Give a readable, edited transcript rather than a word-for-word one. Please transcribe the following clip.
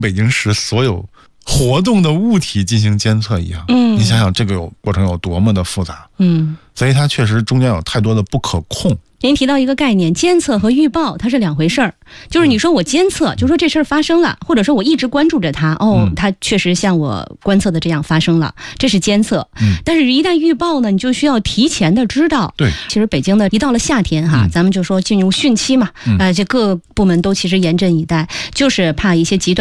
北京市所有活动的物体进行监测一样。你想想这个过程有多么的复杂。所以它确实中间有太多的不可控。 您提到一个概念，监测和预报它是两回事儿。就是你说我监测，就说这事儿发生了，或者说我一直关注着它，它确实像我观测的这样发生了，这是监测。但是一旦预报呢，你就需要提前的知道。 对， 其实北京的一到了夏天哈，咱们就说进入汛期嘛，这各部门都其实严阵以待，就是怕一些极端